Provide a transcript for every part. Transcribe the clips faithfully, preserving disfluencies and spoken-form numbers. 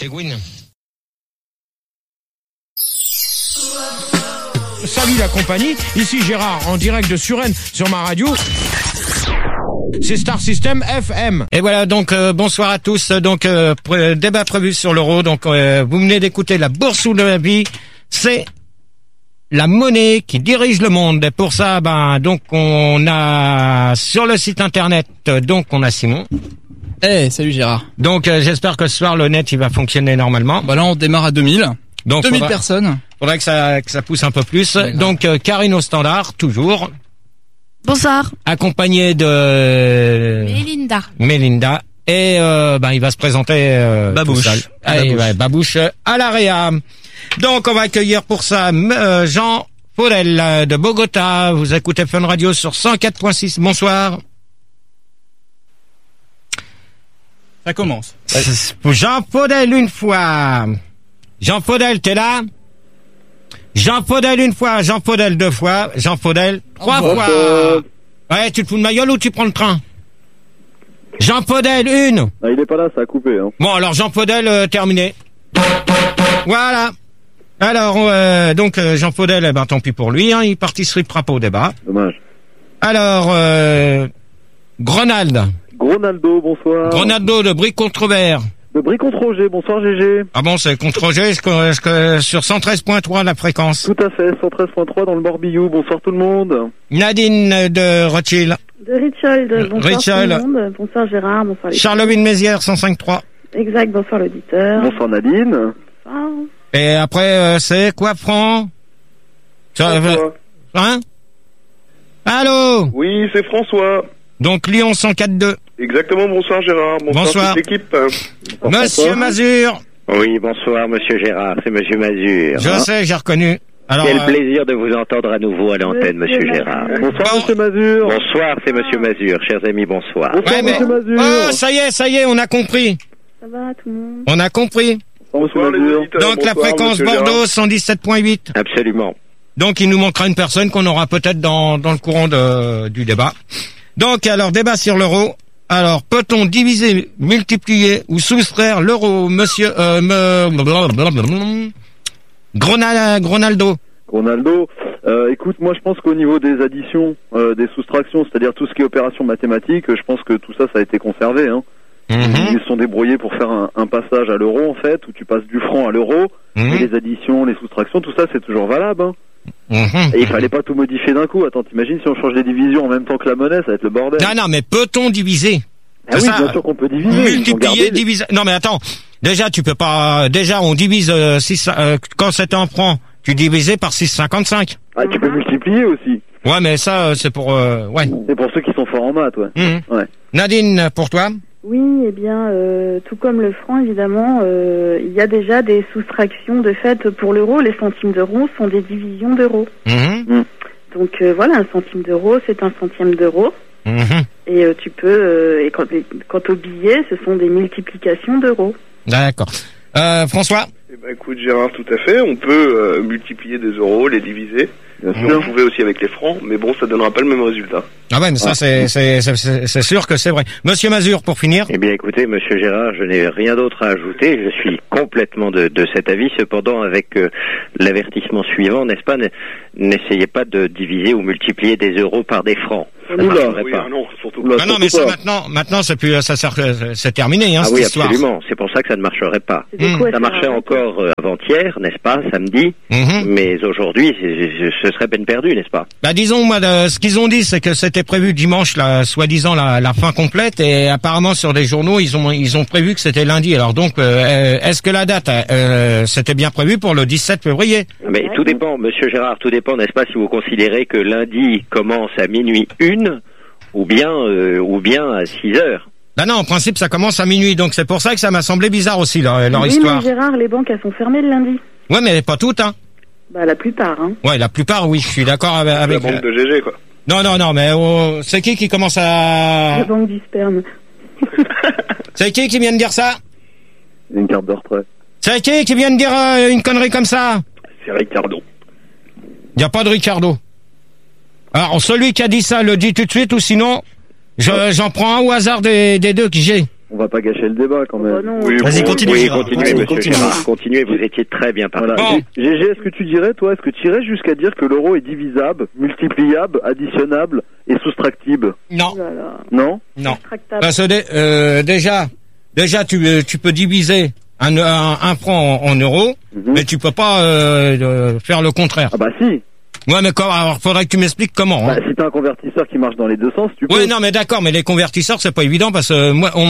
c'est Gwyn. Salut la compagnie, ici Gérard, en direct de Suresnes sur ma radio. C'est Star System F M. Et voilà, donc euh, bonsoir à tous. Donc euh, pr- débat prévu sur l'euro. Donc euh, vous venez d'écouter la bourse ou de la vie. C'est la monnaie qui dirige le monde. Et pour ça, ben donc on a sur le site internet, donc on a Simon. Eh, hey, salut Gérard. Donc euh, j'espère que ce soir le net il va fonctionner normalement. Bah là on démarre à deux mille. Donc deux mille faudra, personnes. Faudrait que ça que ça pousse un peu plus. D'accord. Donc euh, Karine au standard toujours. Bonsoir. Accompagnée de Mélinda. Mélinda. Et euh, ben il va se présenter euh, Babouche. tout seul. Allez, Babouche. ouais, Babouche euh, à l'A R E A. Donc on va accueillir pour ça euh, Jean Faudel euh, de Bogota. Vous écoutez Fun Radio sur cent quatre point six. Bonsoir. Ça commence. Jean Faudel une fois. Jean Faudel, t'es là? Jean Faudel une fois, Jean Faudel deux fois, Jean Faudel trois Oh, fois. Euh... Ouais, tu te fous de ma gueule ou tu prends le train? Jean Faudel une. Ah, il est pas là, ça a coupé. Hein. Bon, alors Jean Faudel, euh, terminé. Voilà. Alors, euh, donc euh, Jean Faudel, eh ben tant pis pour lui, hein, il participera pas au débat. Dommage. Alors, euh, Gronald. Gronaldo, bonsoir. Gronaldo de Bric contre Vert. De Bric contre Roger, bonsoir G G. Ah bon, c'est contre Roger, est-ce que, est-ce que sur cent treize point trois la fréquence. Tout à fait, cent treize point trois dans le Morbihan, bonsoir tout le monde. Nadine de Rothschild. De Richard, bonsoir Richard. tout le monde. Bonsoir Gérard, bonsoir les Charleville-Mézières cent cinq point trois. Exact, bonsoir l'auditeur. Bonsoir Nadine. Bonsoir. Et après, euh, c'est quoi, Franck? Ça, euh, François. hein? Allô? Oui, c'est François. Donc Lyon cent quatre deux. Exactement, bonsoir Gérard. Bonsoir, Bonsoir. toute l'équipe. Bonsoir, Monsieur François. Mazur. Oui, bonsoir, monsieur Gérard, c'est monsieur Mazur. Je Hein sais, j'ai reconnu. Alors, Quel euh, plaisir de vous entendre à nouveau à l'antenne, Monsieur monsieur Mazur. Gérard. Bonsoir Bon. Monsieur Mazur. Bonsoir, c'est monsieur Mazur, chers amis, bonsoir. Bonsoir ouais, mais- Monsieur Mazur. oh, ça y est, ça y est, on a compris. Ça va tout le monde? On a compris. Bonsoir Bonsoir Monsieur les Mazur. auditeurs. Donc la bonsoir, fréquence monsieur Bordeaux Gérard. cent dix-sept point huit. Absolument. Donc il nous manquera une personne qu'on aura peut-être dans, dans le courant de, du débat. Donc alors débat sur l'euro. Alors peut-on diviser, multiplier ou soustraire l'euro, monsieur euh, me, Gronal, Gronaldo? Gronaldo. Euh, écoute, moi je pense qu'au niveau des additions, euh, des soustractions, c'est-à-dire tout ce qui est opération mathématique, je pense que tout ça, ça a été conservé. Hein. Mhm. Ils se sont débrouillés pour faire un, un passage à l'euro en fait, où tu passes du franc à l'euro, Mhm. et les additions, les soustractions, tout ça c'est toujours valable. Hein. Mhm. Et il fallait pas tout modifier d'un coup. Attends, t'imagines si on change les divisions en même temps que la monnaie, ça va être le bordel. Non, non, mais peut-on diviser? Ah oui, C'est ça. bien sûr qu'on peut diviser. Ils ont Multiplier, gardé- diviser. Non, mais attends. Déjà, tu peux pas. Déjà, on divise euh, six, euh, quand c'était en francs, tu divisais par six virgule cinquante-cinq. Ah, tu peux multiplier aussi. Ouais, mais ça, euh, c'est pour. Euh, ouais. C'est pour ceux qui sont forts en maths, ouais. Mhm. Ouais. Nadine, pour toi? Oui, eh bien, euh, tout comme le franc, évidemment, euh, il y a déjà des soustractions de fait pour l'euro. Les centimes d'euros sont des divisions d'euros. Mhm. Donc euh, voilà, un centime d'euro, c'est un centième d'euro. Mhm. Et euh, tu peux, euh, et quand, et quant aux billets, ce sont des multiplications d'euros. D'accord. Euh, François? Eh ben, écoute Gérard, tout à fait. On peut euh, multiplier des euros, les diviser. Bien On sûr. pouvait aussi avec les francs, mais bon, ça donnera pas le même résultat. Ah ouais, mais ça, c'est, c'est, c'est, c'est c'est sûr que c'est vrai. Monsieur Mazur, pour finir. Eh bien, écoutez, monsieur Gérard, je n'ai rien d'autre à ajouter. Je suis complètement de, de cet avis. Cependant, avec euh, l'avertissement suivant, n'est-ce pas, n- n'essayez pas de diviser ou multiplier des euros par des francs. Ça ne Oula. marcherait Oui, pas. ah non, surtout Oula. pas. Ah non, mais surtout ça pas. maintenant, maintenant, c'est plus, ça sert, c'est terminé, hein, Ah cette oui, histoire. absolument. C'est pour ça que ça ne marcherait pas. C'est de Mmh. quoi Ça faire marchait arrêter. encore euh, avant-hier, n'est-ce pas, samedi, Mhm. mais aujourd'hui, c'est- c'est- ce serait peine perdue, n'est-ce pas? Bah disons, moi, de- ce qu'ils ont dit, c'est que c'était prévu dimanche, la, soi-disant la, la fin complète, et apparemment sur des journaux, ils ont ils ont prévu que c'était lundi. Alors donc, euh, est-ce que la date, euh, c'était bien prévu pour le dix-sept février? Mais Exact. tout dépend, monsieur Gérard, tout dépend, n'est-ce pas, si vous considérez que lundi commence à minuit une, ou bien, euh, ou bien à six heures. Bah non, en principe, ça commence à minuit, donc c'est pour ça que ça m'a semblé bizarre aussi leur, leur oui, histoire. mais Gérard, les banques, elles sont fermées le lundi. Ouais, mais pas toutes, hein. Bah, la plupart, hein. Ouais, la plupart, oui, je suis d'accord avec. La avec banque de G G, quoi. Non, non, non, mais oh, c'est qui qui commence La à. banque du sperme. C'est qui qui vient de dire ça? Une carte de retrait. C'est qui qui vient de dire euh, une connerie comme ça? C'est Ricardo. Il n'y a pas de Ricardo. Alors, celui qui a dit ça le dit tout de suite, ou sinon, je, j'en prends un au hasard des, des deux que j'ai. On va pas gâcher le débat quand même. Oh, bah non. Oui, Vas-y, bon, continue, Oui, Gérard. continuez, Continue, monsieur continue. Gérard, continuez, vous étiez très bien parti. Voilà. Bon. G G, est-ce que tu dirais, toi, est-ce que tu irais jusqu'à dire que l'euro est divisable, multipliable, additionnable et soustractible? Non, Oh là là. Non? non. Extractable. Parce que dé- euh, déjà, déjà tu, euh, tu peux diviser un, un, un franc en, en euros, Mhm. mais tu peux pas euh, euh, faire le contraire. Ah bah si. Ouais, mais comment, alors faudrait que tu m'expliques comment. Hein. Bah, si t'as un convertisseur qui marche dans les deux sens, tu peux. Oui, non, mais d'accord, mais les convertisseurs, c'est pas évident parce que moi, on,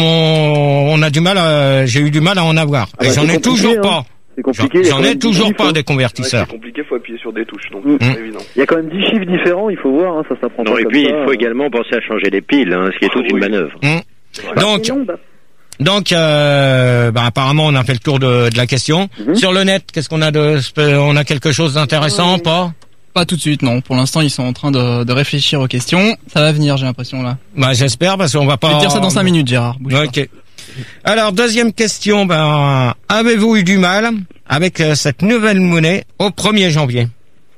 on a du mal, à- j'ai eu du mal à en avoir. Ah Et bah, j'en c'est ai compliqué, toujours hein. pas. C'est compliqué. il y a J'en quand ai même toujours dix pas chiffres, des Ouais, convertisseurs. c'est compliqué, faut appuyer sur des touches, donc Mm. c'est pas évident. Il y a quand même dix chiffres différents, il faut voir, hein, ça s'apprend Non, pas et comme puis ça. il faut également penser à changer les piles, hein, ce qui est toute Ah, une oui. manœuvre. Donc, C'est long, bah. donc, euh, bah, apparemment, on a fait le tour de, de la question. Mhm. Sur le net, qu'est-ce qu'on a de, on a quelque chose d'intéressant, Ouais. pas? Pas tout de suite, non. Pour l'instant, ils sont en train de, de réfléchir aux questions. Ça va venir, j'ai l'impression, là. Bah, j'espère parce qu'on va pas. Je vais te dire ça dans cinq minutes, Gérard. Bouge pas. Ok. Alors, deuxième question, ben, avez-vous eu du mal avec euh, cette nouvelle monnaie au premier janvier?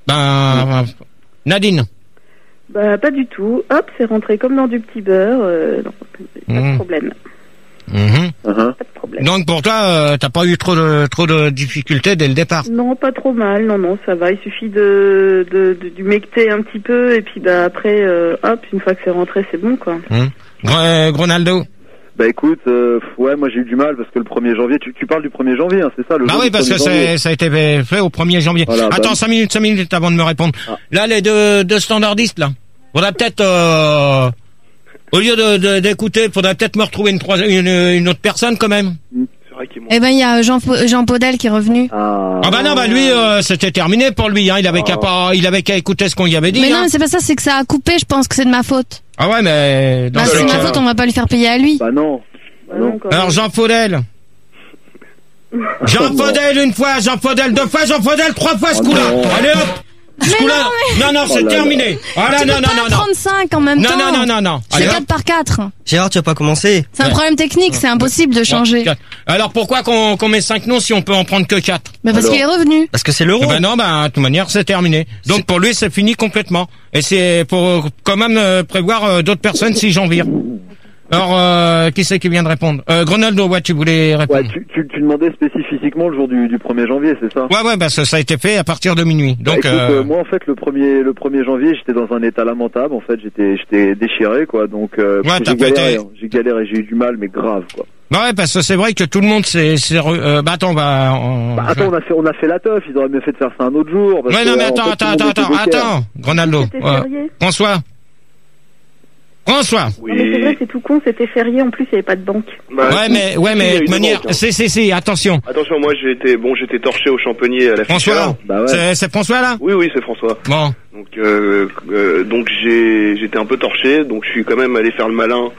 Ben, Nadine. Bah, pas du tout. Hop, c'est rentré comme dans du petit beurre. Euh, non, pas de Mhm. problème. Mhm. Uh-huh. Pas de problème. Donc pour toi, euh, t'as pas eu trop de trop de difficultés dès le départ. Non, pas trop mal. Non, non, ça va. Il suffit de, de, de d'humecter un petit peu et puis bah après, euh, hop, une fois que c'est rentré, c'est bon quoi. Gr- Gronaldo. Bah écoute, euh, ouais, moi j'ai eu du mal parce que le premier janvier, tu, tu parles du premier janvier, hein, c'est ça le Bah jour oui, du parce que premier janvier. c'est, ça a été fait fait au premier janvier. Voilà, Attends, bah- cinq minutes, cinq minutes avant de me répondre. Ah. Là, les deux, deux standardistes, là. Faudrait peut-être, euh, au lieu de, de- d'écouter, faudrait peut-être me retrouver une, troisième, une, une autre personne quand même. C'est vrai qu'il manque. Eh ben, il y a Jean, Po- Jean Podel qui est revenu. Ah, Ah bah non, bah lui, euh, c'était terminé pour lui, hein. Il avait Oh. qu'à pas, il avait qu'à écouter ce qu'on y avait dit. Mais hein. non, mais c'est pas ça, c'est que ça a coupé, je pense que c'est de ma faute. Ah ouais, mais dans Bah, ce c'est de ma cas- faute, on va pas lui faire payer à lui. Bah non. Bah Bah non. non, quand Alors même. Jean Faudel. Jean Faudel une fois, Jean Faudel deux fois, Jean Faudel trois fois ce Oh coup-là. non. Allez hop. Ce coup-là. Non, non, c'est Oh là terminé. Ah là, Tu non, peux non, pas non, non. prendre cinq en même Non, temps. non, non, non, non. C'est Allez, hop. quatre par quatre. Gérard, tu vas pas commencer. C'est un Ouais. problème technique, c'est impossible de changer. Quatre. Alors pourquoi qu'on qu'on met cinq noms si on peut en prendre que quatre? Mais parce Alors. qu'il est revenu. Parce que c'est l'euro. Eh ben non, ben de toute manière c'est terminé. Donc pour lui c'est fini complètement. Et c'est pour quand même euh, prévoir euh, d'autres personnes si j'en vire. Alors euh, qui c'est qui vient de répondre? euh, Gronaldo, ouais, tu voulais répondre. Ouais, tu, tu, tu demandais spécifiquement le jour du, du premier janvier, c'est ça? Ouais, ouais, parce que ça a été fait à partir de minuit. Bah, Donc écoute, euh, euh, moi en fait le premier le premier janvier j'étais dans un état lamentable, en fait j'étais j'étais déchiré quoi, donc euh, Ouais, t'as j'ai galéré, pété. hein. j'ai galéré, j'ai eu du mal mais grave quoi. bah ouais, parce que c'est vrai que tout le monde s'est, s'est re- euh, bah attends, bah, on... Bah attends, on a fait on a fait la teuf, ils auraient mieux fait de faire ça un autre jour. parce Ouais, que, non mais en attends, fait, attends, tout le monde attends, était attends, décaire. attends, Gronaldo, C'était euh, férié. François, François. Non, mais c'est vrai, Oui. c'est tout con, c'était férié, en plus il n'y avait pas de banque. Bah, Ouais, mais, ouais, il y a mais eu de des manière, banques, hein. c'est, c'est, c'est, attention. Attention, moi j'étais bon, j'étais torché au champignons à la François, Fischer. Bah ouais. c'est, c'est François là? Oui, oui, c'est François. Bon. Donc, euh, euh, donc j'ai, j'étais un peu torché, donc je suis quand même allé faire le malin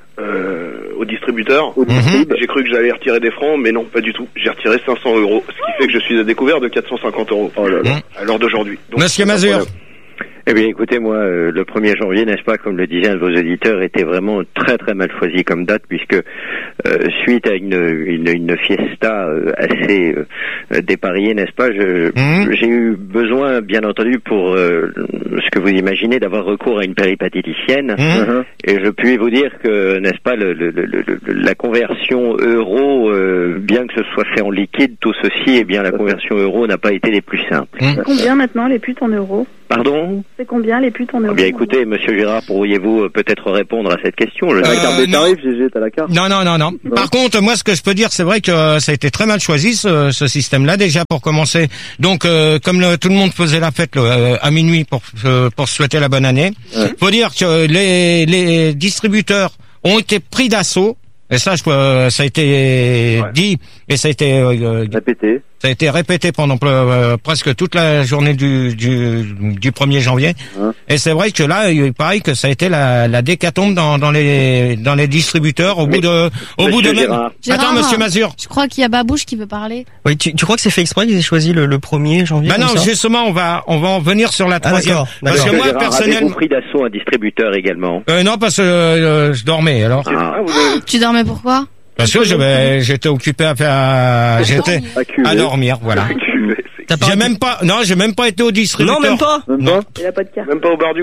euh, au distributeur. Au distrib. J'ai cru que j'allais retirer des francs, mais non, pas du tout. J'ai retiré cinq cents euros, ce qui fait que je suis à découvert de quatre cent cinquante euros. Oh là là. À l'heure d'aujourd'hui. Donc, Monsieur c'est pas Mazur. problème. Eh bien, écoutez, moi, euh, le premier janvier, n'est-ce pas, comme le disait un de vos auditeurs, était vraiment très très mal choisi comme date, puisque euh, suite à une, une, une fiesta euh, assez euh, dépareillée, n'est-ce pas, je, Mmh. j'ai eu besoin, bien entendu, pour euh, ce que vous imaginez, d'avoir recours à une péripatéticienne. Mmh. Uh-huh. Et je puis vous dire que, n'est-ce pas, le, le, le, le- la conversion euro, euh, bien que ce soit fait en liquide, tout ceci, eh bien, la conversion euro n'a pas été les plus simples. C'est combien maintenant les putes en euros? Pardon? C'est combien les putes en euros? Eh bien, écoutez, monsieur Gérard, pourriez-vous euh, peut-être répondre à cette question? Je T'as Euh, la carte des non. tarifs, G G, t'as la carte? Non, non, non, non. Par contre, moi, ce que je peux dire, c'est vrai que euh, ça a été très mal choisi, ce, ce système-là, déjà, pour commencer. Donc, euh, comme le- tout le monde faisait la fête le, euh, à minuit pour, euh, pour se souhaiter la bonne année, Ouais. faut dire que les, les distributeurs ont été pris d'assaut. Et ça, je, euh, ça a été Ouais. dit, et ça a été, euh, Répété. ça a été répété pendant euh, presque toute la journée du, du, du premier janvier. Hein. Et c'est vrai que là, il paraît que ça a été la, la décatombe dans, dans les dans les distributeurs au bout de au bout de Monsieur même. Gérard. Gérard. Attends, Monsieur Mazur. Je crois qu'il y a Babouche qui veut parler. Oui, tu, tu crois que c'est fait exprès qu'ils aient choisi le, le premier janvier Bah comme non, ça justement, on va on va en venir sur la Ah, troisième. d'accord, Parce d'accord. que moi, Gérard, avez-vous personnellement, pris d'assaut un distributeur également? euh, non, parce que euh, je dormais. Alors, Ah. Ah, vous avez- Tu dormais pourquoi? parce que j'avais j'étais occupé à faire, j'étais Acculé. à dormir, voilà. c'est- T'as pas J'ai arrêté- même pas, non, j'ai même pas été au distributeur. Non, même pas. Même Non. pas? Il a pas de carte. Même pas au bar du coin.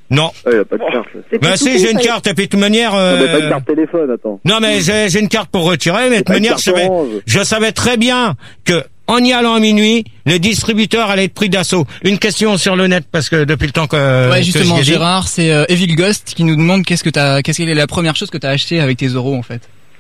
Non. Ah, il a pas de carte. là. C'est Bah tout si, con, j'ai une ça. carte, et puis de toute manière... On Euh... n'a pas de carte téléphone, attends. Non, mais j'ai, j'ai une carte pour retirer, mais de toute pas de manière, carte je savais, orange. je savais très bien que, en y allant à minuit, le distributeur allait être pris d'assaut. Une question sur le net, parce que depuis le temps que... Ouais, que justement, j'y ai dit. Gérard, c'est euh, Evil Ghost qui nous demande qu'est-ce que t'as, qu'est-ce qu'elle est la première chose que t'as acheté avec tes euros en fait.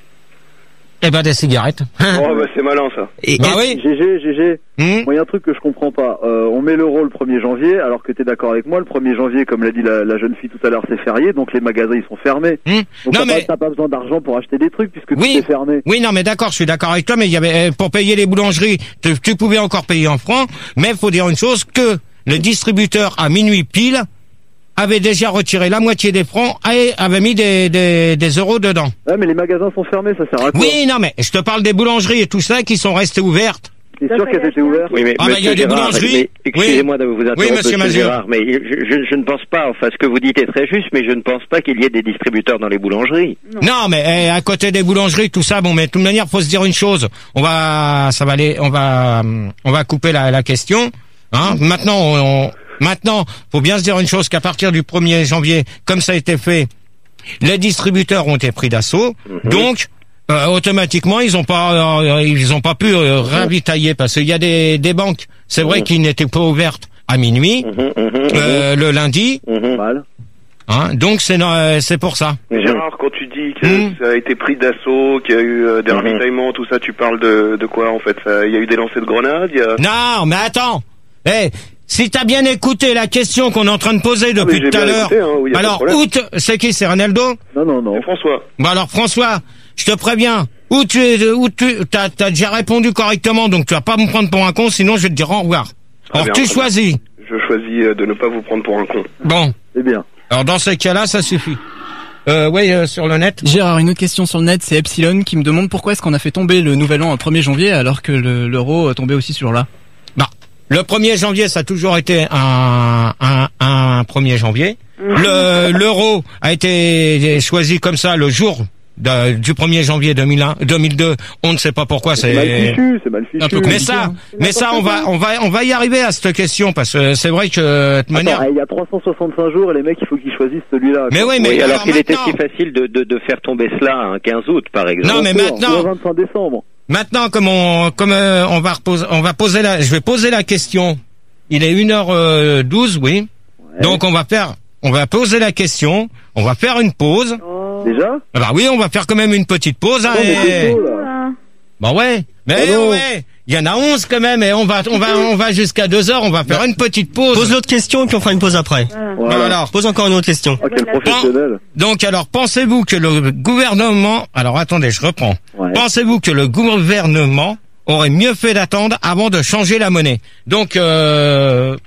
Eh ben, des cigarettes. Oh, bah, c'est malin, ça. Et, Bah et- oui. G G, G G. Hum. Moi, il y a un truc que je comprends pas. Euh, on met l'euro le premier janvier, alors que t'es d'accord avec moi, le premier janvier, comme l'a dit la, la jeune fille tout à l'heure, c'est férié, donc les magasins, ils sont fermés. Hum. Donc Non, t'as, mais... pas, t'as pas besoin d'argent pour acheter des trucs, puisque Oui. tout est fermé. Oui, non, mais d'accord, je suis d'accord avec toi, mais il y avait, euh, pour payer les boulangeries, tu, tu pouvais encore payer en francs, mais il faut dire une chose, que le distributeur, à minuit pile, avait déjà retiré la moitié des francs et avait mis des, des, des euros dedans. Ouais, mais les magasins sont fermés, ça sert à quoi? Oui, non, mais je te parle des boulangeries et tout ça qui sont restées ouvertes. T'es sûr qu'elles étaient ouvertes? Oui, mais Ah, bah, il y a monsieur des Gérard, boulangeries. mais excusez-moi de vous interrompre, Oui, monsieur Mazur. Gérard, mais je, je, je ne pense pas, enfin, ce que vous dites est très juste, mais je ne pense pas qu'il y ait des distributeurs dans les boulangeries. Non, mais eh, à côté des boulangeries, tout ça, bon, mais de toute manière, faut se dire une chose. On va, ça va aller, on va, hum, on va couper la, la question. Hein. Maintenant, on, on- maintenant, faut bien se dire une chose, qu'à partir du premier janvier, comme ça a été fait, les distributeurs ont été pris d'assaut. Mhm. Donc, euh, automatiquement, ils ont pas, euh, ils ont pas pu euh, ravitailler parce qu'il y a des, des banques, c'est vrai, qui n'étaient pas ouvertes à minuit, Mhm, mhm, euh, le lundi. mhm. Mal. Hein. Donc c'est, euh, c'est pour ça. Mais Gérard, quand tu dis que Mmh. ça a été pris d'assaut, qu'il y a eu euh, des Mmh. ravitaillements, tout ça, tu parles de, de quoi en fait? Ça- Il y a eu des lancers de grenades, il y a... Non, mais attends. Eh, si t'as bien écouté la question qu'on est en train de poser Ah, depuis mais j'ai tout à bien l'heure, écouté, hein, oui, y a pas de alors problème. où te- c'est qui, c'est Ronaldo? Non, non, non. C'est François. Bon alors François, je te préviens, où tu es, où tu, t'as, t'as déjà répondu correctement, donc tu vas pas me prendre pour un con, sinon je vais te dire au revoir. Très Alors bien, tu très bien. choisis. Je choisis euh, de ne pas vous prendre pour un con. Bon, C'est bien. alors dans ces cas-là, ça suffit. Euh, oui, euh, sur le net. Gérard, une autre question sur le net, c'est Epsilon qui me demande pourquoi est-ce qu'on a fait tomber le nouvel an au premier janvier alors que le- l'euro tombait aussi ce jour-là. Bah, le premier janvier, ça a toujours été un, un, un premier janvier. Le, l'euro a été choisi comme ça le jour de- du premier janvier deux mille un, deux mille deux. On ne sait pas pourquoi. C'est mal C'est fichu, c'est mal fichu. Un peu mais compliqué, ça, hein. mais ça, on va, on va, on va y arriver à cette question parce que c'est vrai que de toute manière. Attends, il y a trois cent soixante-cinq jours et les mecs, il faut qu'ils choisissent celui-là. Mais oui, mais Oui, alors, qu'il était maintenant, si facile de, de, de faire tomber cela un quinze août, par exemple. Non, mais maintenant- Le vingt-cinq décembre. maintenant, comme on, comme euh, on va reposer, on va poser la, je vais poser la question. Il est une heure douze, oui. Ouais. Donc on va faire, on va poser la question. On va faire une pause. Déjà? Ah bah oui, on va faire quand même une petite pause. Hein, Oh, mais et- c'est tôt, là. Voilà. Bah ouais, mais Ah non. ouais, il y en a onze quand même et on va, on va, on va jusqu'à deux heures. On va faire une petite pause. Pose l'autre question et puis on fera une pause après. Voilà. Bah Voilà. alors, Pose encore une autre question. Ah, quel professionnel. donc alors, pensez-vous que le gouvernement, alors attendez, je reprends. Ouais. Pensez-vous que le gouvernement aurait mieux fait d'attendre avant de changer la monnaie? Donc, euh,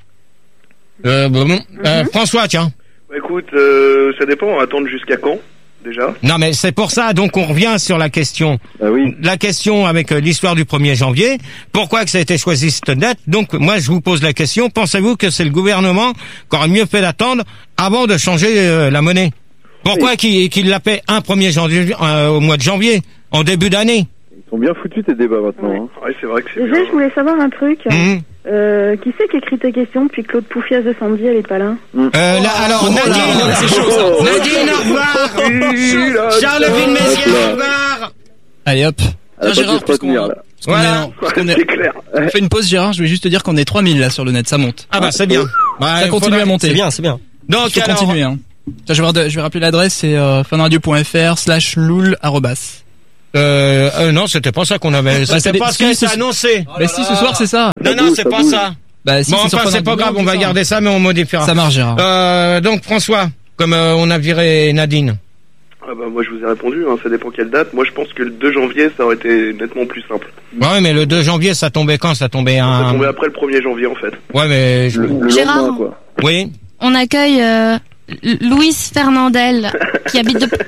euh, bon, euh, François, tiens. Bah, écoute, euh, ça dépend, on va attendre jusqu'à quand, déjà? Non mais c'est pour ça, donc on revient sur la question. Ah oui. La question avec euh, l'histoire du premier janvier, pourquoi que ça a été choisi cette date? Donc moi je vous pose la question, pensez-vous que c'est le gouvernement qui aurait mieux fait d'attendre avant de changer euh, la monnaie? Pourquoi qu'il qu'il l'a fait un premier janvier euh, au mois de janvier, en début d'année? Ils sont bien foutus tes débats maintenant. Ouais. Hein. Ouais, c'est vrai que c'est Déjà, bien. je voulais savoir un truc. Mhm. Euh, qui c'est qui écrit tes questions depuis que Claude Poufias de Sandy, elle est pas là? Euh, là, alors Nadine, c'est chaud, ça. Nadine, au revoir. Charleville Messier, au revoir. Allez hop. Elle a Tiens, pas dû Gérard, se puisqu'on retenir, là. puisqu'on Voilà. est en- puisqu'on est- C'est clair. on fait une pause, Gérard, je vais juste te dire qu'on est trois mille là sur le net, ça monte. Ah bah c'est bien. Bah, Ça il continue faudra- à monter. C'est bien, c'est bien. Donc Il faut alors, continuer, hein. Tiens, je vais, re- je vais rappeler l'adresse, c'est euh, funradio.fr slash loul arrobas. euh, euh, non, c'était pas ça qu'on avait. ça C'était dé- pas ce qui a si, été c'est- annoncé. Bah si, ce soir, c'est ça. Non, Ça non, bouge, c'est ça pas bouge. ça. Bah si, Bon, c'est sur enfin, c'est Fun pas Radio, grave, on c'est va ça. garder ça, mais on modifiera. Ça marche, Gérard. Euh, donc François, comme euh, on a viré Nadine. Ah bah, moi, je vous ai répondu, hein, ça dépend quelle date. Moi, je pense que le deux janvier, ça aurait été nettement plus simple. Ouais, mais le deux janvier, ça tombait quand? Ça tombait Ça un. tombait après le premier janvier, en fait. Ouais, mais je- Le, le Gérard. lendemain, quoi. oui. On accueille euh, L- Louis Fernandel qui habite de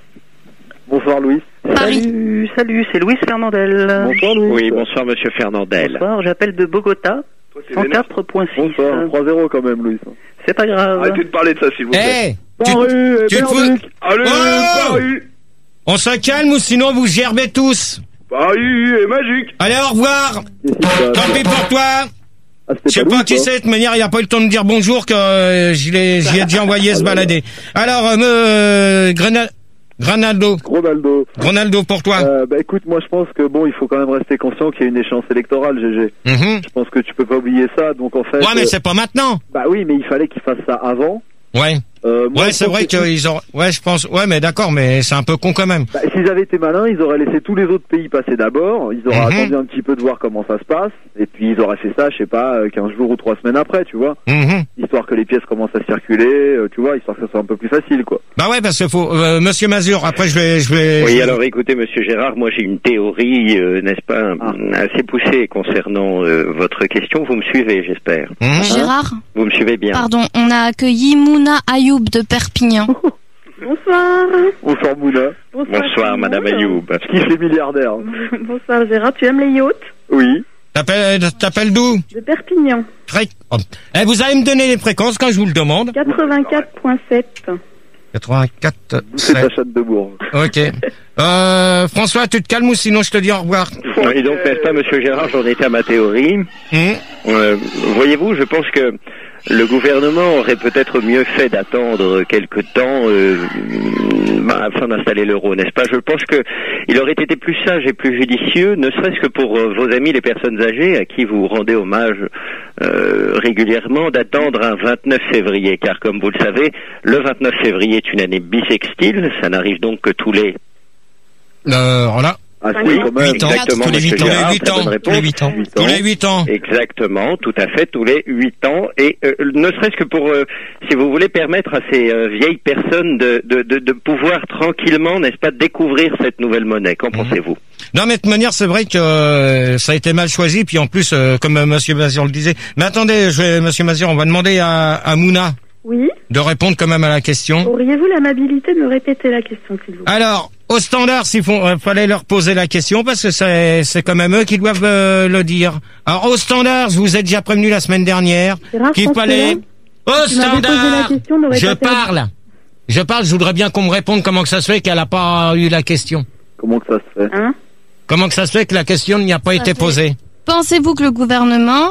Bonsoir Louis. Paris. Salut, salut, c'est Louis Fernandel. Bonsoir Louis. Oui, bonsoir, monsieur Fernandel. Bonsoir, j'appelle de Bogota, Toi, t'es vénère. cent quatre point six. Bonsoir. trois zéro quand même Louis. C'est pas grave. Arrêtez de parler de ça, s'il vous plaît. Eh, tu- Paris et tu te fous- Berluc. Allez, Oh Paris! on se calme ou sinon vous gerbez tous. Paris est magique! Allez, au revoir. Qu'est-ce qui se passe Tant pis pour toi. Ah, Je sais pas qui c'est, de toute manière, il a pas eu le temps de dire bonjour que euh, j'y ai, j'y ai déjà envoyé se balader. Alors, euh, euh, Grenal... Granaldo. Ronaldo. Ronaldo pour toi. Euh, bah écoute, moi je pense que bon, il faut quand même rester conscient qu'il y a une échéance électorale, G G. Mm-hmm. Je pense que tu peux pas oublier ça, donc en fait. Ouais, mais euh, c'est pas maintenant. Bah oui, mais il fallait qu'ils fassent ça avant. Ouais. Euh, moi, ouais, c'est vrai que qu'ils ont. Ouais, je pense. Ouais, mais d'accord, mais c'est un peu con quand même. Bah, s'ils avaient été malins, ils auraient laissé tous les autres pays passer d'abord. Ils auraient Mm-hmm. attendu un petit peu de voir comment ça se passe, et puis ils auraient fait ça, je sais pas, euh, quinze jours ou trois semaines après, tu vois. Mm-hmm. Histoire que les pièces commencent à circuler, euh, tu vois, histoire que ça soit un peu plus facile, quoi. Bah ouais, parce qu'il faut. Euh, Monsieur Mazur, après je vais, je vais. Oui, je vais... alors écoutez, Monsieur Gérard, moi j'ai une théorie, euh, n'est-ce pas, Ah. assez poussée concernant euh, votre question. Vous me suivez, j'espère. Mmh. Gérard, Vous me suivez bien. pardon, on a accueilli Mouna Ayoub de Perpignan. Bonsoir. Bonsoir Mouna. Bonsoir, Bonsoir, Madame Ayoub. Je kiffe les milliardaires. Bonsoir Gérard, tu aimes les yachts? Oui. T'appelles, t'appelles d'où? De Perpignan. Fré... Oh. Eh, vous allez me donner les fréquences quand je vous le demande. quatre-vingt-quatre virgule sept. quatre-vingt-quatre. C'est ta chatte de Bourg. Ok. Euh, François, tu te calmes ou sinon je te dis au revoir. Et donc, n'est-ce pas, Monsieur Gérard, j'en étais à ma théorie. Mmh. Euh, voyez-vous, je pense que le gouvernement aurait peut-être mieux fait d'attendre quelque temps euh, bah, afin d'installer l'euro, n'est-ce pas? Je pense que il aurait été plus sage et plus judicieux, ne serait-ce que pour euh, vos amis les personnes âgées à qui vous rendez hommage euh, régulièrement, d'attendre un vingt-neuf février, car comme vous le savez, le vingt-neuf février est une année bissextile, ça n'arrive donc que tous les... Euh, voilà. Ah, Oui, quand même. exactement, tous les Monsieur huit ans. Gérard, Tous les huit c'est la ans. bonne réponse. Tous les huit ans. Tous les huit ans. Exactement, tout à fait, tous les huit ans, et euh, ne serait-ce que pour, euh, si vous voulez, permettre à ces euh, vieilles personnes de, de, de, de pouvoir tranquillement, n'est-ce pas, découvrir cette nouvelle monnaie. Qu'en pensez-vous? Non, mais de toute manière, c'est vrai que euh, ça a été mal choisi. Puis en plus, euh, comme euh, Monsieur Mazur le disait. Mais attendez, je vais, Monsieur Mazur, on va demander à, à Mouna Oui. de répondre quand même à la question. Auriez-vous l'amabilité de me répéter la question, s'il vous plaît? Alors, au standard, s'il faut, euh, fallait leur poser la question parce que c'est, c'est quand même eux qui doivent euh, le dire. Alors, au standard, je vous ai déjà prévenu la semaine dernière Gérard, qu'il je pense fallait. que là, Au tu m'avais posé la standard, question, n'aurait je pas perdu. parle. Je parle. Je voudrais bien qu'on me réponde comment que ça se fait qu'elle n'a pas eu la question. Comment que ça se fait? Hein? Comment que ça se fait que la question n'y a pas Ça été fait- posée? Pensez-vous que le gouvernement...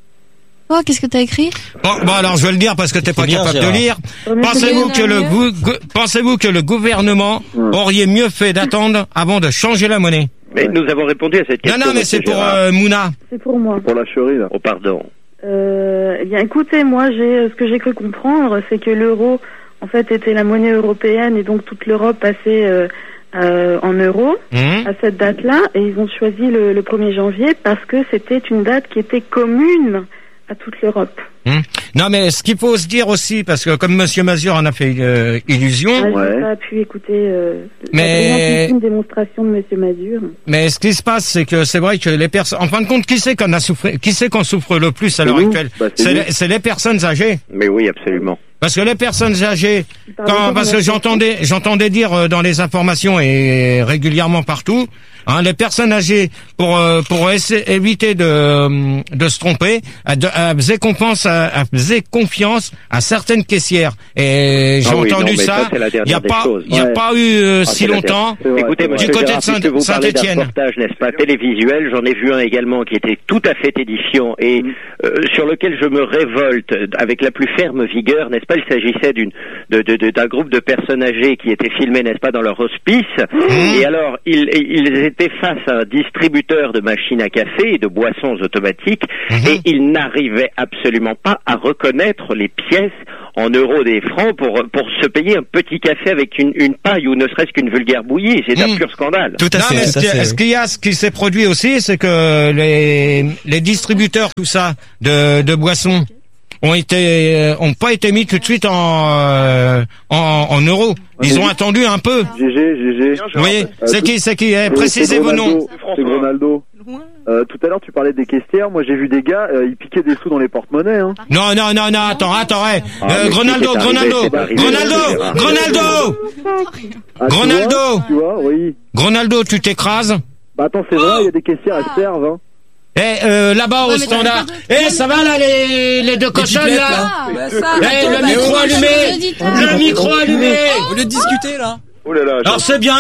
Oh, qu'est-ce que t'as écrit? Bon, bon, alors je vais le dire parce que t'es pas bien, capable Gérard. de lire. Remettez-le Pensez-vous mieux. que le gou- gou- pensez-vous que le gouvernement Hmm. aurait mieux fait d'attendre avant de changer la monnaie? Mais nous avons répondu à cette Non, question. non, mais Monsieur c'est pour Gérard. euh, Mouna. C'est pour moi. Pour la chérie, là. Oh, pardon. Euh, eh bien, écoutez, moi, j'ai ce que j'ai cru comprendre, c'est que l'euro, en fait, était la monnaie européenne et donc toute l'Europe passait euh, euh, en euros Hum. à cette date-là, et ils ont choisi le, le premier janvier parce que c'était une date qui était commune à toute l'Europe. Hum. Non, mais ce qu'il faut se dire aussi, parce que comme Monsieur Mazur en a fait euh, illusion, Ah, je Ouais. n'ai pas pu écouter euh, Mais- la brillantissime démonstration de Monsieur Mazur. mais ce qui se passe, c'est que c'est vrai que les personnes, en fin de compte, qui c'est qu'on a souffert, qui c'est qu'on souffre le plus à l'heure C'est nous. actuelle? Bah, c'est C'est nous. les, c'est les personnes âgées. Mais oui, absolument. Parce que les personnes âgées, Pardon, quand, parce que merci. j'entendais, j'entendais dire euh, dans les informations et régulièrement partout, hein, les personnes âgées, pour euh, pour essayer, éviter de euh, de se tromper, elles de- elles faisaient confiance, à, elles faisaient confiance à certaines caissières. Et j'ai Ah oui, entendu non, mais ça. ça, c'est la dernière Il y a des pas, choses. il y a Ouais. pas eu euh, Ah, si c'est la longtemps. C'est vrai, Écoutez, c'est vrai. monsieur Du côté Gérard, de Saint- puisque vous parlez d'un Saint-Étienne. reportage, n'est-ce pas, télévisuel, j'en ai vu un également qui était tout à fait édifiant et Mm. euh, sur lequel je me révolte avec la plus ferme vigueur, n'est-ce pas? Il s'agissait d'une de, de, de- d'un groupe de personnes âgées qui étaient filmées, n'est-ce pas, dans leur hospice. Et alors, ils, ils étaient face à un distributeur de machines à café et de boissons automatiques et ils n'arrivaient absolument pas à reconnaître les pièces en euros des francs pour pour se payer un petit café avec une, une paille ou ne serait-ce qu'une vulgaire bouillie. C'est un Mm. pur scandale. Tout à Non, fait, mais tout ce à qui- fait. ce qu'il y a, ce qui s'est produit aussi, c'est que les, les distributeurs, tout ça, de, de boissons, ont été, euh, ont pas été mis tout de suite en, euh, en, en euros. Ils ont attendu un peu. G G, G G. Oui, c'est qui, c'est qui, eh, précisez C'est vos noms. Ronaldo. C'est Ronaldo. Euh, tout à l'heure, tu parlais des caissières. Moi, j'ai vu des gars, euh, ils piquaient des sous dans les porte-monnaies. Hein. Non, non, non, non, attends, attends, eh. Ah, Euh, mais Gronaldo, c'est arrivé, Gronaldo, c'est arrivé, Gronaldo, c'est Gronaldo, Ah, tu Ronaldo. vois, Tu vois, oui. Gronaldo, tu t'écrases. Bah attends, c'est vrai, il y a des caissières, elles servent. Hein. Eh, euh, là-bas au Ouais, mais standard. Eh, ça va là, les, les deux cochonnes pipelettes, là? là. Bah ça, Eh, attends, le bah, micro attends, allumé. je te dis pas. Le micro allumé. Au lieu de discuter, là. Oh là là, Alors c'est bien.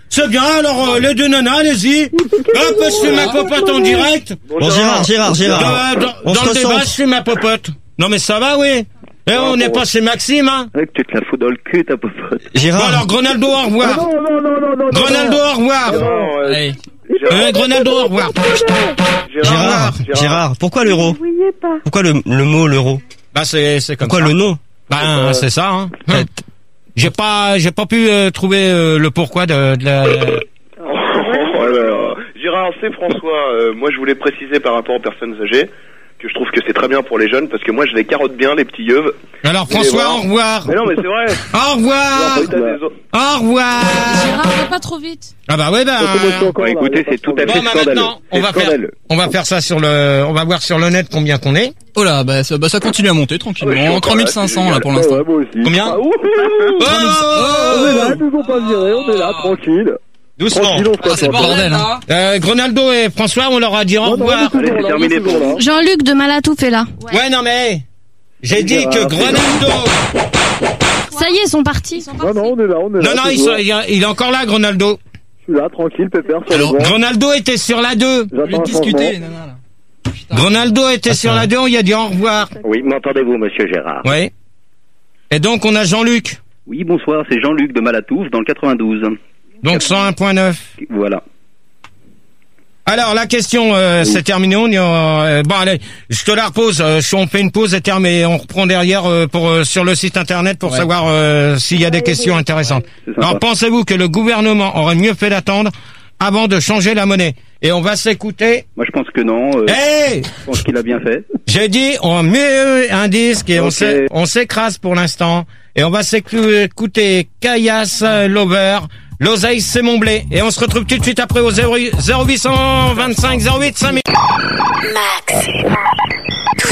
C'est bien, alors euh, les deux nanas, allez-y. Hop, je fais ma popote en direct. Bon, Gérard, Gérard, Gérard. Dans, dans, On dans se le débat, recentre. je fais ma popote. Non mais ça va, oui. Eh, on n'est pas chez Maxime, hein. Mec, tu te la fous dans le cul, ta popote. Bon Gérard. alors, Gronaldo, au revoir. Non, non, non, non, non. Gronaldo, au revoir. Non, euh, Allez. Gérard, Euh, Gronaldo, au revoir. Gérard, Gérard, pourquoi l'euro? Vous voyez pas. Pourquoi le, le mot l'euro? Bah c'est c'est comme Pourquoi ça. le nom? Ben c'est ça. Hein. Hum. J'ai pas j'ai pas pu euh, trouver euh, le pourquoi de, de la. Oh là là. Gérard, c'est François. Euh, moi, je voulais préciser par rapport aux personnes âgées que je trouve que c'est très bien pour les jeunes parce que moi, je les carotte bien, les petits yeux. Alors Vous allez François, voir. au revoir. Mais non, mais c'est vrai. Au revoir. Alors, t'as des autres- Au revoir. Gérard, va pas trop vite. Ah bah ouais ben. Bon, écoutez, c'est tout à Bon fait bah scandaleux. maintenant, on C'est va faire scandaleux. on va faire ça sur le on va voir sur le net combien qu'on est. Oh là, bah ça, bah, ça continue à monter Ouais, je tranquillement. suis encore trois mille cinq cents là, là pour Ouais, l'instant. ouais, moi aussi. Combien Ah, ouh, Oh on est là, ils nous ont pas virés, on est là, tranquille. Doucement. Tranquille, on se Ah, c'est le passe pas. bordel, hein. Euh, Gronaldo et François, on leur a dit au Non, non, revoir. on est toujours Allez, c'est là, terminé on est toujours pour là. Jean-Luc de Malatouf est là. Ouais non mais j'ai dit Gérard, que c'est Gronaldo. Ça y est, ils sont partis. Non, non, on est là, on est là. Non non, il, toujours. sont- il est- il est encore là Gronaldo. Je suis là, tranquille, pépère, sur Alors, le banc. Gronaldo était sur la deux. Au lieu J'attends de un discuter, les changement. nanas, là. Putain. Gronaldo était sur la deux, on lui a dit au revoir. Oui, m'entendez-vous, monsieur Gérard? Oui. Et donc on a Jean-Luc. Oui, bonsoir, c'est Jean-Luc de Malatouf dans le quatre-vingt-douze. Donc cent un virgule neuf. Voilà. Alors la question, euh, c'est terminé. On y a, euh, bon allez, je te la repose. Euh, on fait une pause et terme et on reprend derrière euh, pour euh, sur le site internet pour Ouais. savoir euh, s'il y a des questions intéressantes. c'est sympa. Alors pensez-vous que le gouvernement aurait mieux fait d'attendre avant de changer la monnaie? Et on va s'écouter. Moi, je pense que non. euh, Hey, Je pense qu'il a bien fait. j'ai dit on met un disque et on Ok. s'é- on s'écrase pour l'instant et on va s'écouter Caillasse euh, Lover. L'oseille, c'est mon blé. Et on se retrouve tout de suite après au zéro huit vingt-cinq zéro huit cinq mille. Max, tout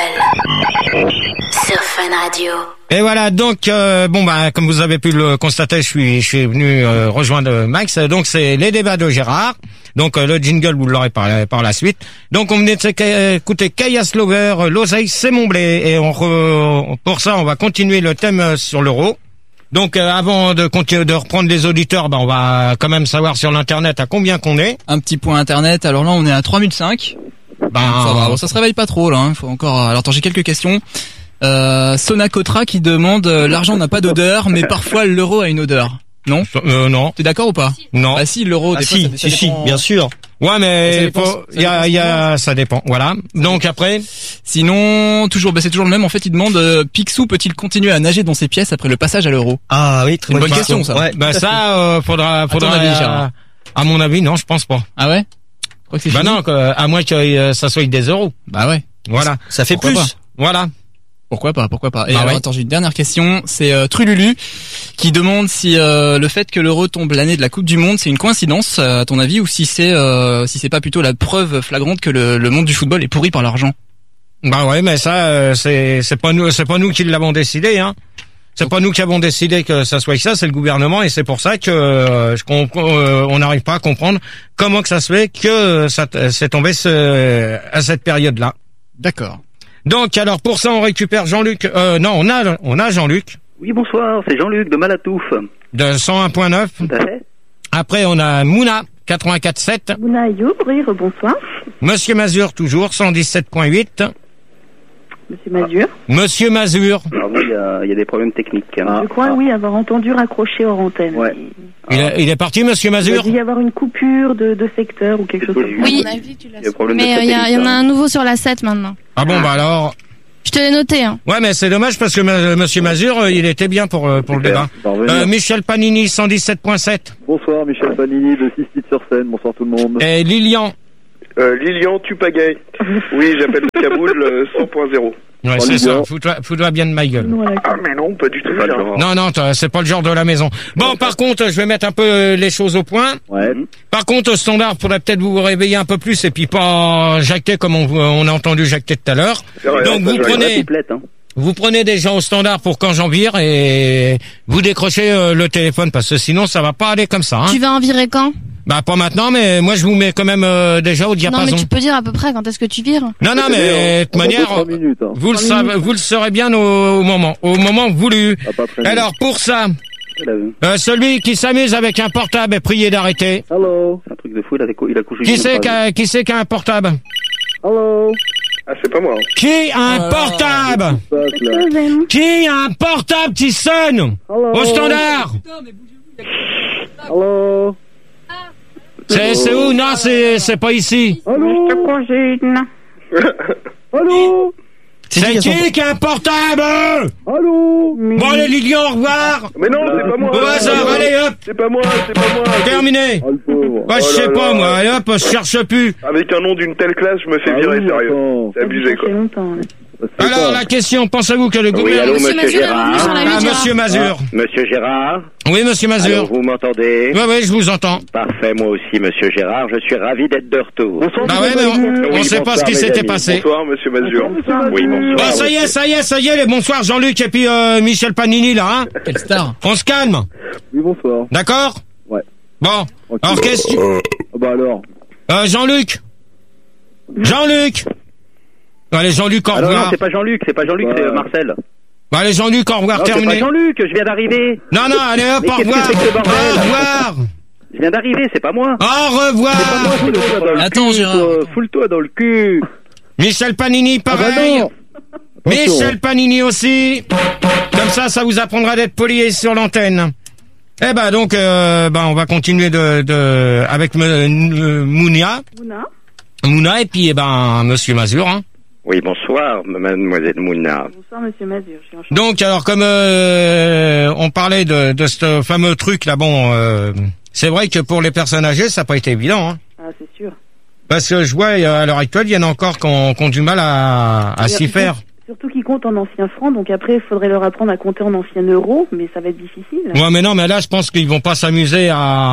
seul, sur Fun Radio. Et voilà, donc euh, bon bah comme vous avez pu le constater, je suis je suis venu euh, rejoindre Max. Donc c'est les débats de Gérard. Donc euh, le jingle vous l'aurez par, par la suite. Donc on venait de s'éc- écouter Caillasse Lover, euh, l'oseille c'est mon blé. Et on re- pour ça on va continuer le thème euh, sur l'euro. Donc euh, avant de continuer de reprendre les auditeurs, bah on va quand même savoir sur l'internet à combien qu'on est. Un petit point internet. Alors là, on est à trois mille cinq. Bah Ça va. Bon, ça se réveille pas trop là. Hein. Faut encore. Alors attends, j'ai quelques questions. Euh, Sonacotra qui demande euh, l'argent n'a pas d'odeur, mais parfois l'euro a une odeur. Non? euh, non, T'es d'accord ou pas? non. Ah si, l'euro. Ah des fois, si, ça- ça si, si, dépend- bien sûr. Ouais Ça mais dépend- faut- ça il y a dépend il y a ça dépend. Voilà. Donc après. Sinon, toujours, bah, c'est toujours le même. En fait, il demande euh, Picsou peut-il continuer à nager dans ses pièces après le passage à l'euro? Ah oui, très Une bonne bonne question, ça. Ouais. Bah ça, euh, faudra, faudra. ton avis, euh, Gérard. à mon avis, non, je pense pas. Ah ouais? Je crois que c'est Bah fini. non, que, à moins que euh, ça soit des euros. Bah ouais. Voilà, Ça fait Pourquoi plus. pas voilà. Pourquoi pas, pourquoi pas. Et Bah alors, ouais. attends, j'ai une dernière question. C'est euh, Trululu qui demande si euh, le fait que l'euro tombe l'année de la Coupe du Monde, c'est une coïncidence euh, à ton avis, ou si c'est euh, si c'est pas plutôt la preuve flagrante que le, le monde du football est pourri par l'argent. Bah ouais, mais ça, euh, c'est, c'est pas nous, c'est pas nous qui l'avons décidé, hein. C'est pas nous qui avons décidé que ça soit ça, c'est le gouvernement, et c'est pour ça que euh, je comp- euh, on n'arrive pas à comprendre comment que ça se fait que ça t- c'est tombé ce, à cette période-là. D'accord. Donc alors pour ça on récupère Jean-Luc. Euh, non, on a on a Jean-Luc Oui, bonsoir, c'est Jean-Luc de Malatouf. de cent un virgule neuf. Tout à fait. Après on a Mouna quatre-vingt-quatre virgule sept. Mouna Youbri, bonsoir. Monsieur Mazur toujours cent dix-sept virgule huit. Monsieur Mazur. Monsieur Mazur, Alors, oui, il y, a- il y a des problèmes techniques. hein. Je crois, oui, avoir entendu raccrocher hors antenne. Ouais. il, est, il est parti Monsieur Il a Mazur. dû y avoir une coupure de, de secteur ou quelque chose comme ça. Oui, Il y a des problèmes de mais il y, a- satellite, y en a hein. un nouveau sur la sept maintenant. Ah bon bah alors. Je te l'ai noté, hein. Ouais mais c'est dommage parce que ma- Monsieur Mazur euh, il était bien pour euh, pour le débat. Super, parvenir. Euh, Michel Panini cent dix-sept virgule sept. Bonsoir, Michel Panini de six titres sur scène. Bonsoir tout le monde. Et Lilian. Euh, Lilian Tupagay. Oui, j'appelle Kaboul euh, cent point zéro. Ouais Oh, c'est Lilian. ça. Fous-toi fous-toi bien de ma gueule. Non, à la Ah mais non, pas du tout. Pas le Gérard. genre. Non non toi, c'est pas le genre de la maison. Bon par contre je vais mettre un peu euh, les choses au point. Ouais. Par contre, au standard, faudrait peut-être vous réveiller un peu plus et puis pas jacter comme on, on a entendu jacter tout à l'heure. C'est vrai, Donc ça, vous je prenez, Complète, hein. vous prenez des gens au standard pour quand j'en vire et vous décrochez euh, le téléphone parce que sinon ça va pas aller comme ça. Hein. Tu vas en virer quand? Bah pas maintenant, mais moi je vous mets quand même euh, déjà au Non, diapason. mais tu peux dire à peu près quand est-ce que tu vires? Non non, mais de toute On a deux, manière, trois minutes, hein. vous le Trois savez, minutes. vous le saurez bien au, au moment, au moment voulu. Ah, pas très Alors pour ça, Euh, celui qui s'amuse avec un portable est prié d'arrêter. Allô. C'est un truc de fou, il a, il a couché. Qui c'est qui a, qui c'est qui a un portable? Allô. Ah, c'est pas moi. Qui a un portable? Qui a un portable qui sonne? Au standard. Allô. C'est, c'est où? Non, c'est, c'est pas ici. Allô. Allô. C'est qui qui a un portable? Allô. Bon, allez, Lilian, au revoir. Mais non, c'est pas moi. Au hasard, allez, hop. C'est pas moi, c'est pas moi. Terminé. Oh, le pauvre. Moi, je Oh sais là pas, là. moi. Allez, hop, je cherche plus. Avec un nom d'une telle classe, je me fais Ah virer, oui, sérieux. attends. C'est abusé, quoi. longtemps. Ouais. Alors, la question, pensez-vous que le Oui, gouvernement... allô, Monsieur monsieur Mazur est revenu sur la Gérard. ligne, Ah, Gérard. monsieur Mazur. Monsieur Gérard. Oui, monsieur Alors, Mazur. vous m'entendez? Oui, oui, je vous entends. Parfait, moi aussi, monsieur Gérard. Je suis ravi d'être de retour. Bah ouais, mais on, on Oui, sait pas ce bonsoir, qui mes s'était amis. passé. Bonsoir, monsieur Mazur. Oui, bonsoir. Bah, ça y est, ça y est, ça y est, les bonsoirs Jean-Luc et puis euh, Michel Panini, là, hein. Quelle star. On se calme, Oui, bonsoir. d'accord? Ouais. Bon, Ok. alors qu'est-ce que... Ah bah alors. Euh, Jean-Luc Jean-Luc Allez, Jean-Luc, au Ah Alors non, revoir. c'est pas Jean-Luc, c'est pas Jean-Luc, Ouais. c'est euh, Marcel. Bah, allez, Jean-Luc, au revoir, Non, c'est pas terminé. Jean-Luc, je viens d'arriver. Non, non, allez, hop, Mais au qu'est-ce que revoir. c'est que ce bordel? Au revoir. Je viens d'arriver, c'est pas moi. Au revoir. Foule-toi dans le Attends, cul, Gérard. toi. Foule-toi dans le cul. Michel Panini, Ah bah pareil. non. Michel Panini aussi. Comme ça, ça vous apprendra d'être poli sur l'antenne. Eh ben donc, euh, ben on va continuer de, de avec me- euh, Mounia, Mouna. Mouna et puis eh ben Monsieur Mazur. Hein. Oui, bonsoir, mademoiselle Mouna. Bonsoir, monsieur Mazur. Je suis enchantée. Donc alors comme euh, on parlait de, de ce fameux truc là, bon, euh, c'est vrai que pour les personnes âgées, ça n'a pas été évident. Hein. Ah, c'est sûr. Parce que je vois à l'heure actuelle, il y en a encore qui ont, qui ont du mal à, à s'y faire. Surtout qu'ils comptent en anciens francs, donc après, il faudrait leur apprendre à compter en anciens euros, mais ça va être difficile. Ouais, mais non, mais là, je pense qu'ils vont pas s'amuser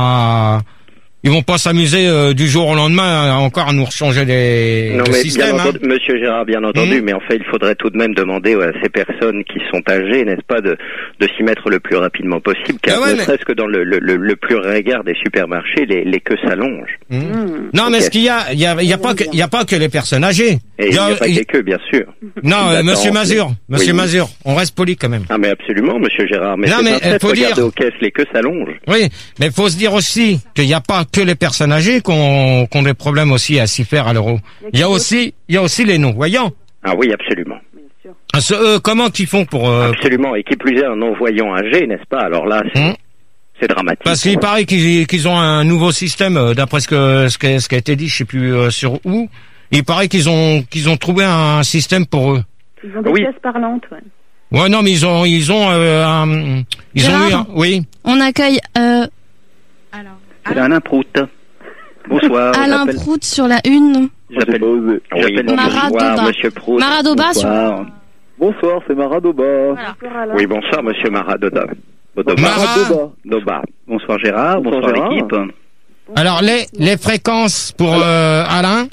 à, ils vont pas s'amuser euh, du jour au lendemain à encore à nous changer des Non, le mais système. bien Hein. entendu, monsieur Gérard, bien entendu, Mmh. mais en fait, il faudrait tout de même demander ouais, à ces personnes qui sont âgées, n'est-ce pas, de, de s'y mettre le plus rapidement possible, car Ah ouais, ne mais- serait-ce que dans le, le, le, le plus regard des supermarchés, les, les queues s'allongent. Mmh. Mmh. Non, mais Ok. ce qu'il y a, il y a, il y a pas que, il y a pas que les personnes âgées. Et il n'y a pas il- que les queues, bien sûr. Non, euh, D'accord. Monsieur Mazur, Monsieur Oui. Mazur, on reste poli quand même. Ah, mais absolument, monsieur Gérard, mais Non, c'est mais, un euh, fait, faut regardez dire- aux caisses, les queues s'allongent. Oui, mais faut se dire aussi qu'il n'y a pas que les personnes âgées qui ont, qui ont des problèmes aussi à s'y faire à l'euro. Il y a aussi, il y a aussi les non-voyants. Ah oui, absolument. Bien sûr. Ah, ce- eux, comment qu'ils font pour euh, Absolument, et qui plus est un non-voyant âgé, n'est-ce pas? Alors là, c'est Hum. c'est dramatique. Parce qu'il paraît qu'ils qu'ils ont un nouveau système, euh, d'après ce que ce qui a, ce qui a été dit, je sais plus euh, sur où. Il paraît qu'ils ont qu'ils ont trouvé un système pour eux. Ils ont des Oui. pièces parlantes, ouais. Ouais, non, mais ils ont ils ont euh, un, ils ont eu Gérard un, oui. On accueille euh, alors, C'est Alain Prout. Bonsoir. Alain j'appelle- Prout sur la une. J'appelle. Oui, Marat bonsoir, Doba. monsieur Proust. Maradoba sur... Bonsoir. Bonsoir, c'est Maradoba. Voilà. Bonsoir, Alain. Oui, bonsoir, monsieur Maradoda. Doba. Mara- Doba. Bonsoir Gérard. Bonsoir, Bonsoir, Gérard. l'équipe. Alors les les fréquences pour euh, Alain.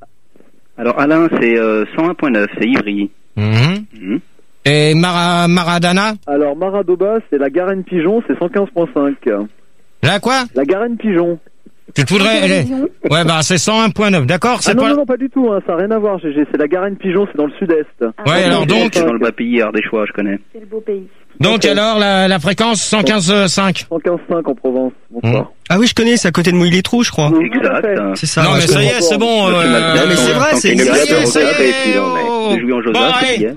Alors Alain, c'est euh, cent un virgule neuf, c'est Ivry. Mhm. Mhm. Et Mara, Maradana. Alors, Maradoba, c'est la Garenne Pigeon, c'est cent quinze virgule cinq. Là quoi? La Garenne Pigeon. Tu te voudrais elle est... Ouais, bah c'est cent un virgule neuf, d'accord? C'est Ah non, pas... non, non, pas du tout, hein, ça n'a rien à voir, G G. C'est la Garenne Pigeon, c'est dans le sud-est. Ah, Ouais, alors donc, C'est dans le bas pays, Ardéchois, je connais. c'est le beau pays. donc alors la, la fréquence cent quinze virgule cinq. cent quinze virgule cinq en Provence. Bonsoir. Ah oui, je connais, c'est à côté de Mouille-les-Trous, je crois. Oui, tout à fait. Exact. C'est ça. Non ouais, mais je ça y connais. est, c'est bon. Monsieur euh, Maltais, mais c'est vrai, tant c'est qu'il une est Ça y bien est, ça y au est, et puis on est. oh. J'ai joué en Bon, Joseph, allez. hier.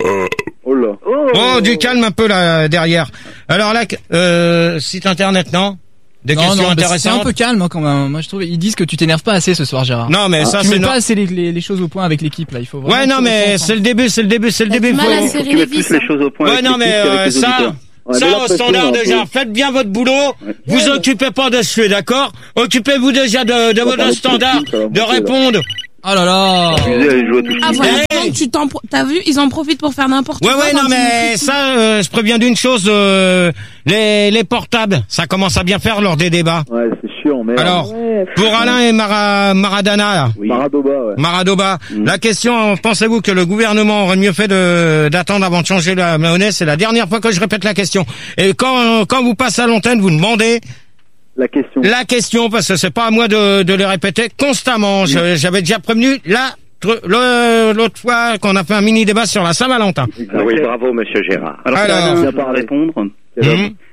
Oh là. Oh, du calme un peu là derrière. Alors là, euh, site internet, non? Des Non, questions non, mais c'est un intéressantes. peu calme hein, quand même. Moi je trouve ils disent que tu t'énerves pas assez ce soir, Gérard. Non mais ça tu c'est mets non. pas assez les, les, les choses au point avec l'équipe là. Il faut vraiment Ouais non que mais les gens c'est le début, c'est le début, c'est le T'as début. du mal à faut- serrer Tu les mets plus vis. les choses au point Ouais avec non mais l'équipe qu'avec euh, les ça, auditeurs. Ouais, ça mais la au pression, standard un peu. déjà. Faites bien votre boulot. Vous occupez pas de ce d'accord. Occupez-vous déjà de, de On va votre parler de standard, politique, ça va de monter, là. répondre. Oh là là. Elle joue à tout Ah ce voilà, Hey. donc tu t'en, pro- t'as vu, ils en profitent pour faire n'importe Ouais quoi. ouais quand non ils mais nous ça, euh, je préviens d'une chose. euh, les les portables, ça commence à bien faire lors des débats. Ouais, c'est chiant, mais. Alors Ouais, pour Alain et Mara, Maradana. Là, Oui. Maradoba, ouais. Maradoba, Mm. la question, pensez-vous que le gouvernement aurait mieux fait de d'attendre avant de changer la monnaie? C'est la dernière fois que je répète la question. Et quand quand vous passez à l'antenne, vous demandez La question. la question, parce que c'est pas à moi de, de les répéter constamment. Je- J'avais déjà prévenu là le- l'autre fois qu'on a fait un mini débat sur la Saint-Valentin. Oui, bravo, monsieur Gérard. Alors, Alors. Alain, Bien je vais parlé. répondre. Mhm.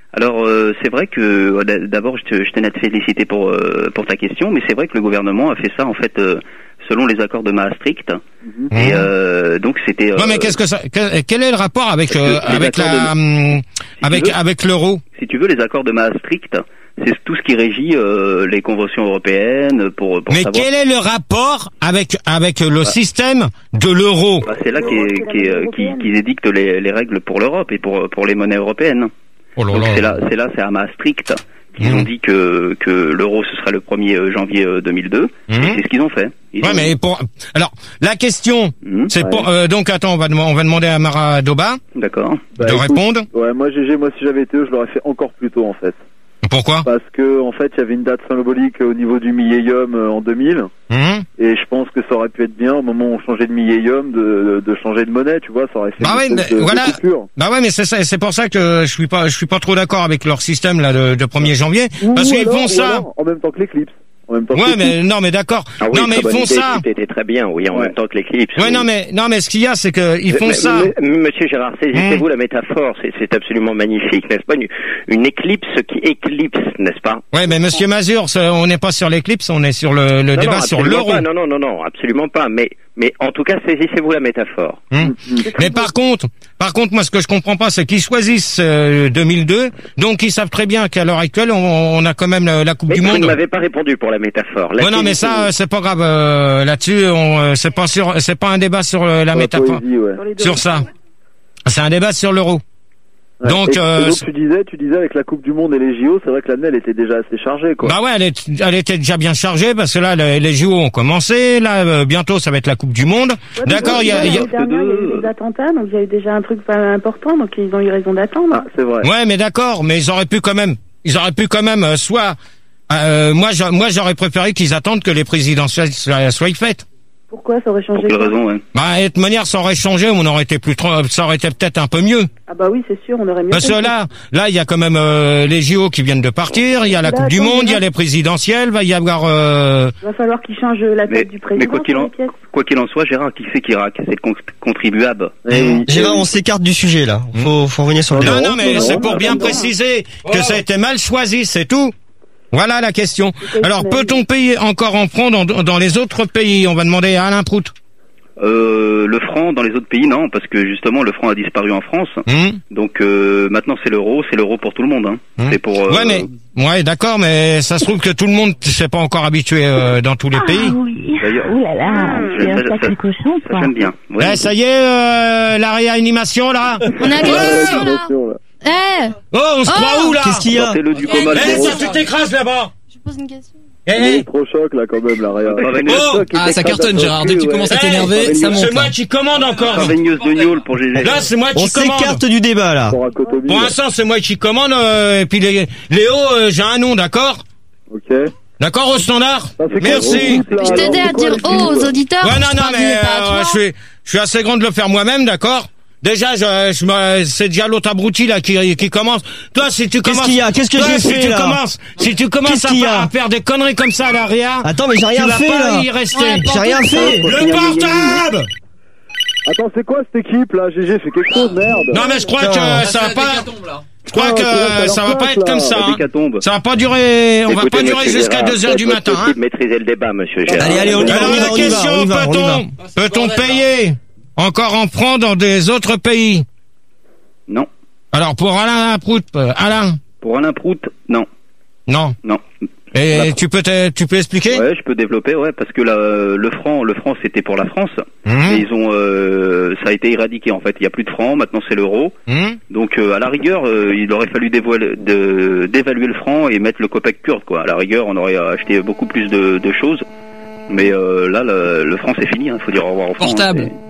Alors euh, c'est vrai que d'abord je, te, je tenais à te féliciter pour euh, pour ta question, mais c'est vrai que le gouvernement a fait ça en fait euh, selon les accords de Maastricht. Mm-hmm. Et euh, donc c'était. Euh, non mais qu'est-ce que ça que, Quel est le rapport avec euh, avec la de, si avec veux, avec l'euro? Si tu veux, les accords de Maastricht, c'est tout ce qui régit euh, les conventions européennes pour. pour mais savoir... quel est le rapport avec avec le bah. système de l'euro? Bah, c'est là qu'ils qui, qui, qui édictent les, les règles pour l'Europe et pour pour les monnaies européennes. Oh là Donc là. c'est là, c'est là, c'est à Maastricht qu'ils mmh. ont dit que que l'euro ce serait le premier janvier deux mille deux. Mmh. Et c'est ce qu'ils ont fait. Ils ouais, ont... mais pour alors la question, mmh. c'est ouais. pour euh, donc attends, on va on va demander à Mara Doba. D'accord. De bah, répondre. Écoute, ouais, moi G G, moi si j'avais été eux, je l'aurais fait encore plus tôt en fait. Pourquoi? Parce que en fait, il y avait une date symbolique au niveau du millénium euh, en deux mille, mmh. et je pense que ça aurait pu être bien au moment où on changeait de millénium de, de, de changer de monnaie, tu vois, ça aurait fait bah une ouais, de, voilà. de coupure. Bah ouais, mais c'est ça, c'est pour ça que je suis pas, je suis pas trop d'accord avec leur système là de, de premier janvier, ou parce qu'ils font ça alors, en même temps que l'éclipse. En même temps ouais, mais non, mais d'accord. Ah oui, non, mais ils font ça. C'était très bien, oui, en ouais. même temps que l'éclipse. Ouais, oui. non, mais non, mais ce qu'il y a, c'est que ils font mais, ça. Mais, Monsieur Gérard, saisissez-vous mmh. la métaphore, c'est, c'est absolument magnifique, n'est-ce pas? Une, une éclipse qui éclipse, n'est-ce pas? Ouais, mais Monsieur Mazur, on n'est pas sur l'éclipse, on est sur le, le non, débat non, sur l'euro. Pas, non, non, non, non, absolument pas. Mais, mais en tout cas, saisissez-vous la métaphore. Mmh. Mais par contre, par contre, moi, ce que je comprends pas, c'est qu'ils choisissent euh, deux mille deux, donc ils savent très bien qu'à l'heure actuelle, on, on a quand même la, la Coupe mais du Monde. Vous ne m'avez pas répondu pour la métaphore. Ouais, non, mais ça, c'est pas grave. Euh, là-dessus, on, c'est pas sur, c'est pas un débat sur la, la métaphore, poésie, ouais. sur ça. C'est un débat sur l'euro. Ouais. Donc, et, euh, et donc tu disais, tu disais avec la Coupe du Monde et les J O, c'est vrai que l'année elle était déjà assez chargée, quoi. Bah ouais, elle, est, elle était déjà bien chargée parce que là les, les J O ont commencé, là euh, bientôt ça va être la Coupe du Monde. Ouais, d'accord, il y a, il y, y, a... y a eu des attentats, donc il y a eu déjà un truc pas important, donc ils ont eu raison d'attendre. Ah, c'est vrai. Ouais, mais d'accord, mais ils auraient pu quand même, ils auraient pu quand même euh, soit, euh, moi, j'a, moi j'aurais préféré qu'ils attendent que les présidentielles soient, soient faites. Pourquoi ça aurait changé? Pour quelle raison, ouais. Bah, de toute manière, ça aurait changé, on aurait été plus, ça aurait été peut-être un peu mieux. Ah bah oui, c'est sûr, on aurait mieux. Parce que là, là, il y a quand même euh, les J O qui viennent de partir, il y a la là, Coupe du Monde, il y a va... les présidentielles, va y avoir. Euh... Il va falloir qu'ils changent la tête mais, du président. Mais quoi qu'il en, quoi qu'il en soit, Gérard, qui c'est qui raque? C'est le contribuable. Eh oui. Gérard, on s'écarte du sujet là. Faut, faut revenir sur le. Non, non, mais c'est pour bien préciser que ça a été mal choisi, c'est tout. Voilà la question. Alors, peut-on payer encore en francs dans, dans les autres pays? On va demander à Alain Prout. Euh, le franc dans les autres pays, non, parce que justement le franc a disparu en France. Mmh. Donc euh, maintenant c'est l'euro, c'est l'euro pour tout le monde. Hein. Mmh. C'est pour. Euh, ouais, mais ouais, d'accord, mais ça se trouve que tout le monde s'est pas encore habitué euh, dans tous les ah, pays. Oui. Oh là là, c'est un sacré cochon, ça, j'aime bien. Ouais, eh, ça y est, euh, la réanimation là. On a question là. Eh. Oh, on se oh croit où là? Qu'est-ce qu'il y a? Le du coma, eh, ça, tu t'écrases là-bas. Je pose une question. Il est trop choc là quand même, la réa. Oh ah, ça cartonne Gérard, dès que tu commences à t'énerver, hey, ça monte. C'est moi qui commande encore. de Niol pour G G. Là, c'est moi qui On commande. On s'écarte du débat là. Pour l'instant, c'est moi qui commande, euh, et puis les, Léo, euh, j'ai un nom, d'accord? Ok. D'accord, au standard. Merci. Je t'aidais à dire oh aux auditeurs. Ouais, non, non, mais euh, je suis, je suis assez grand de le faire moi-même, d'accord? Déjà, je, je me, c'est déjà l'autre abruti là qui, qui commence. Toi, si tu commences, qu'est-ce qu'il y a? Qu'est-ce que toi, j'ai si fait tu là? commences, si tu commences à, à faire des conneries comme ça à l'arrière. Attends, mais j'ai rien tu fait vas pas là. y rester. Ouais, j'ai rien fait. Le portable. Attends, c'est quoi cette équipe là? G G fait quelque chose, merde. Non, mais je crois que ça va pas. Je crois que ça va pas être comme ça. Ça va pas durer. On va pas durer jusqu'à deux heures du matin. C'est possible de maîtriser le débat, Monsieur Gérard. Allez, allez, on y va. Alors la question, peut-on, peut-on payer encore en francs dans des autres pays? Non. Alors pour Alain Prout, Alain. Pour Alain Prout, non. Non. Non. Et la... tu peux te, tu peux expliquer? Ouais, je peux développer, ouais, parce que la, le franc, le franc c'était pour la France, mmh. et ils ont, euh, ça a été éradiqué en fait. Il y a plus de francs, maintenant c'est l'euro. Mmh. Donc euh, à la rigueur, euh, il aurait fallu dévoiler, de, d'évaluer le franc et mettre le kopek kurde, quoi. À la rigueur, on aurait acheté beaucoup plus de, de choses. Mais euh, là, le, le franc c'est fini. Il hein, faut dire au revoir au franc. Portable. Hein,